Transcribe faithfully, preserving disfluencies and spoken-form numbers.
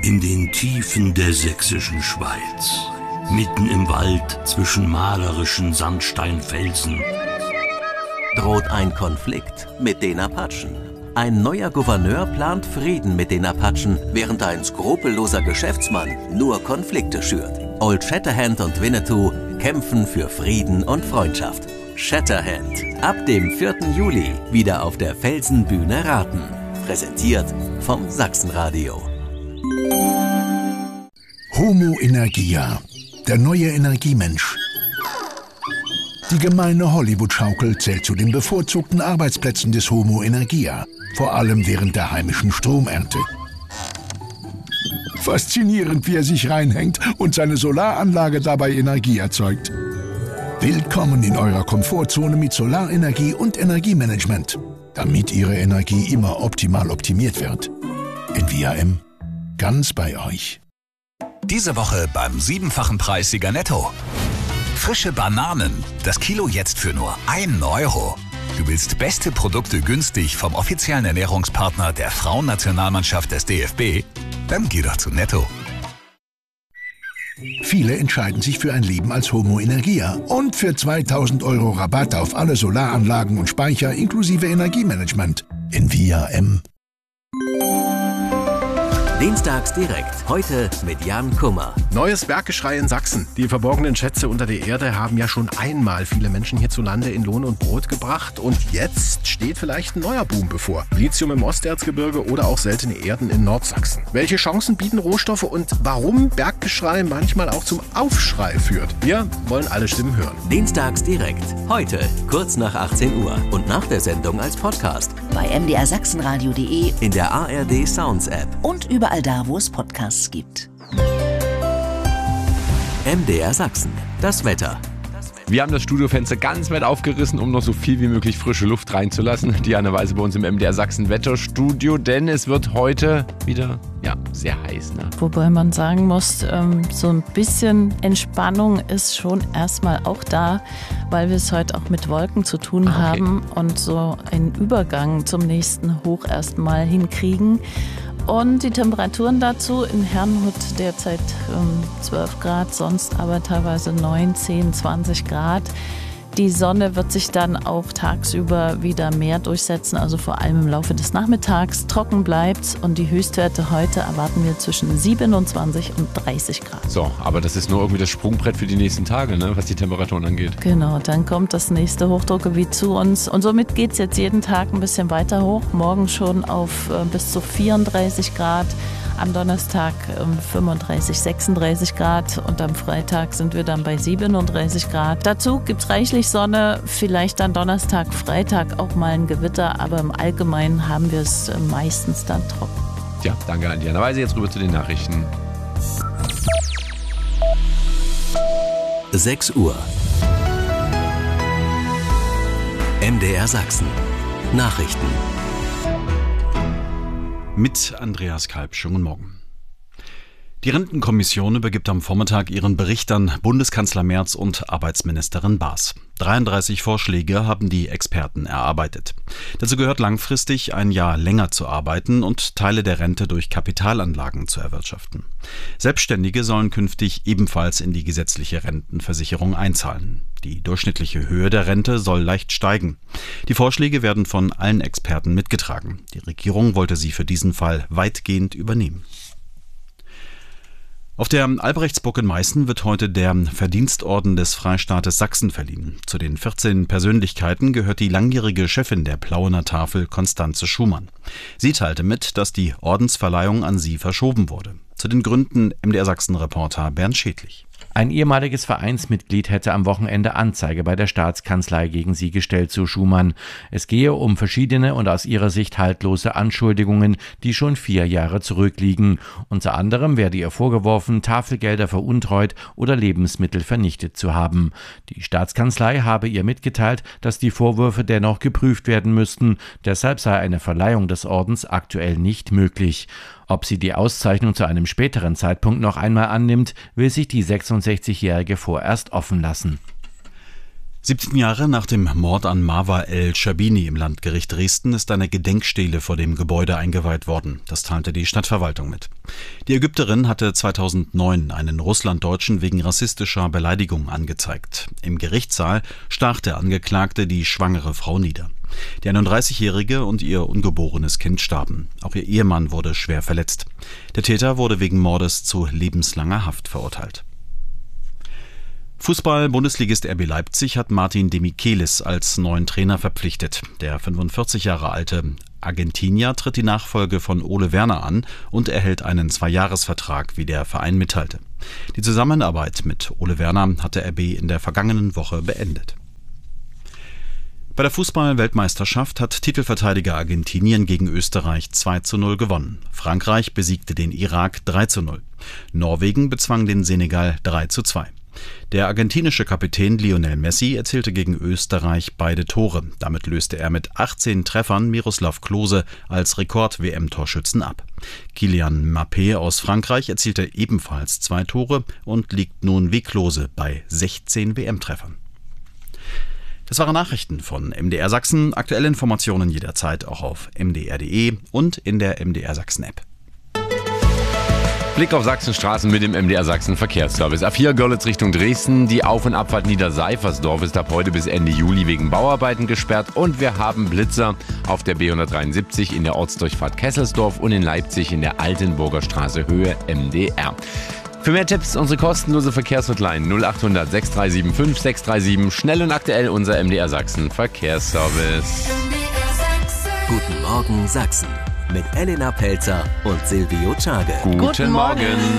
In den Tiefen der sächsischen Schweiz, mitten im Wald zwischen malerischen Sandsteinfelsen, droht ein Konflikt mit den Apachen. Ein neuer Gouverneur plant Frieden mit den Apachen, während ein skrupelloser Geschäftsmann nur Konflikte schürt. Old Shatterhand und Winnetou kämpfen für Frieden und Freundschaft. Shatterhand, ab dem vierten Juli wieder auf der Felsenbühne Raten. Präsentiert vom Sachsenradio. Homo Energia, der neue Energiemensch. Die gemeine Hollywood-Schaukel zählt zu den bevorzugten Arbeitsplätzen des Homo Energia, vor allem während der heimischen Stromernte. Faszinierend, wie er sich reinhängt und seine Solaranlage dabei Energie erzeugt. Willkommen in eurer Komfortzone mit Solarenergie und Energiemanagement, damit Ihre Energie immer optimal optimiert wird. In V R M, ganz bei euch. Diese Woche beim siebenfachen Preis Sieger Netto. Frische Bananen, das Kilo jetzt für nur ein Euro. Du willst beste Produkte günstig vom offiziellen Ernährungspartner der Frauennationalmannschaft des D F B? Dann geh doch zu Netto. Viele entscheiden sich für ein Leben als Homo Energia und für zweitausend Euro Rabatt auf alle Solaranlagen und Speicher inklusive Energiemanagement in V R M. Dienstags direkt, heute mit Jan Kummer. Neues Berggeschrei in Sachsen. Die verborgenen Schätze unter der Erde haben ja schon einmal viele Menschen hierzulande in Lohn und Brot gebracht. Und jetzt steht vielleicht ein neuer Boom bevor. Lithium im Osterzgebirge oder auch seltene Erden in Nordsachsen. Welche Chancen bieten Rohstoffe und warum Berggeschrei manchmal auch zum Aufschrei führt? Wir wollen alle Stimmen hören. Dienstags direkt, heute kurz nach achtzehn Uhr und nach der Sendung als Podcast. Bei m d r sachsenradio punkt de, in der A R D Sounds App und überall da, wo es Podcasts gibt. M D R Sachsen, das Wetter. Wir haben das Studiofenster ganz weit aufgerissen, um noch so viel wie möglich frische Luft reinzulassen. Diana Weise bei uns im M D R Sachsen Wetterstudio, denn es wird heute wieder ja, sehr heiß. Ne? Wobei man sagen muss, ähm, so ein bisschen Entspannung ist schon erstmal auch da, weil wir es heute auch mit Wolken zu tun okay. haben und so einen Übergang zum nächsten Hoch erstmal hinkriegen. Und die Temperaturen dazu in Herrnhut derzeit ähm, zwölf Grad, sonst aber teilweise neun, zehn, zwanzig Grad. Die Sonne wird sich dann auch tagsüber wieder mehr durchsetzen, also vor allem im Laufe des Nachmittags. Trocken bleibt und die Höchstwerte heute erwarten wir zwischen siebenundzwanzig und dreißig Grad. So, aber das ist nur irgendwie das Sprungbrett für die nächsten Tage, ne, was die Temperaturen angeht. Genau, dann kommt das nächste Hochdruckgebiet zu uns und somit geht es jetzt jeden Tag ein bisschen weiter hoch. Morgen schon auf äh, bis zu vierunddreißig Grad. Am Donnerstag ähm, fünfunddreißig, sechsunddreißig Grad und am Freitag sind wir dann bei siebenunddreißig Grad. Dazu gibt es reichlich Sonne, vielleicht dann Donnerstag, Freitag auch mal ein Gewitter, aber im Allgemeinen haben wir es äh, meistens dann trocken. Ja, danke an Diana Weise. Jetzt rüber zu den Nachrichten. sechs Uhr. M D R Sachsen. Nachrichten. Mit Andreas Kalb. Schönen Morgen. Die Rentenkommission übergibt am Vormittag ihren Bericht an Bundeskanzler Merz und Arbeitsministerin Baas. dreiunddreißig Vorschläge haben die Experten erarbeitet. Dazu gehört langfristig ein Jahr länger zu arbeiten und Teile der Rente durch Kapitalanlagen zu erwirtschaften. Selbstständige sollen künftig ebenfalls in die gesetzliche Rentenversicherung einzahlen. Die durchschnittliche Höhe der Rente soll leicht steigen. Die Vorschläge werden von allen Experten mitgetragen. Die Regierung wollte sie für diesen Fall weitgehend übernehmen. Auf der Albrechtsburg in Meißen wird heute der Verdienstorden des Freistaates Sachsen verliehen. Zu den vierzehn Persönlichkeiten gehört die langjährige Chefin der Plauener Tafel, Konstanze Schumann. Sie teilte mit, dass die Ordensverleihung an sie verschoben wurde. Zu den Gründen M D R Sachsen-Reporter Bernd Schädlich. Ein ehemaliges Vereinsmitglied hätte am Wochenende Anzeige bei der Staatskanzlei gegen sie gestellt, so Schumann. Es gehe um verschiedene und aus ihrer Sicht haltlose Anschuldigungen, die schon vier Jahre zurückliegen. Unter anderem werde ihr vorgeworfen, Tafelgelder veruntreut oder Lebensmittel vernichtet zu haben. Die Staatskanzlei habe ihr mitgeteilt, dass die Vorwürfe dennoch geprüft werden müssten. Deshalb sei eine Verleihung des Ordens aktuell nicht möglich. Ob sie die Auszeichnung zu einem späteren Zeitpunkt noch einmal annimmt, will sich die sechsundsechzigjährige vorerst offen lassen. siebzehn Jahre nach dem Mord an Marwa El-Shabini im Landgericht Dresden ist eine Gedenkstele vor dem Gebäude eingeweiht worden. Das teilte die Stadtverwaltung mit. Die Ägypterin hatte zweitausendneun einen Russlanddeutschen wegen rassistischer Beleidigung angezeigt. Im Gerichtssaal stach der Angeklagte die schwangere Frau nieder. Die einunddreißigjährige und ihr ungeborenes Kind starben. Auch ihr Ehemann wurde schwer verletzt. Der Täter wurde wegen Mordes zu lebenslanger Haft verurteilt. Fußball-Bundesligist R B Leipzig hat Martin Demichelis als neuen Trainer verpflichtet. Der fünfundvierzig Jahre alte Argentinier tritt die Nachfolge von Ole Werner an und erhält einen Zweijahresvertrag, wie der Verein mitteilte. Die Zusammenarbeit mit Ole Werner hatte R B in der vergangenen Woche beendet. Bei der Fußball-Weltmeisterschaft hat Titelverteidiger Argentinien gegen Österreich zwei zu null gewonnen. Frankreich besiegte den Irak drei zu null. Norwegen bezwang den Senegal drei zu zwei. Der argentinische Kapitän Lionel Messi erzielte gegen Österreich beide Tore. Damit löste er mit achtzehn Treffern Miroslav Klose als Rekord-W M-Torschützen ab. Kylian Mbappé aus Frankreich erzielte ebenfalls zwei Tore und liegt nun wie Klose bei sechzehn W M-Treffern. Das waren Nachrichten von M D R Sachsen. Aktuelle Informationen jederzeit auch auf m d r punkt d e und in der M D R Sachsen-App. Blick auf Sachsenstraßen mit dem M D R Sachsen Verkehrsservice. A vier Görlitz Richtung Dresden. Die Auf- und Abfahrt Niederseifersdorf ist ab heute bis Ende Juli wegen Bauarbeiten gesperrt. Und wir haben Blitzer auf der B hundertdreiundsiebzig in der Ortsdurchfahrt Kesselsdorf und in Leipzig in der Altenburger Straße Höhe M D R. Für mehr Tipps unsere kostenlose Verkehrshotline null acht hundert sechs drei sieben fünf sechs drei sieben. Schnell und aktuell unser M D R Sachsen Verkehrsservice. Guten Morgen Sachsen mit Elena Pelzer und Silvio Czage. Guten, Guten Morgen. Morgen.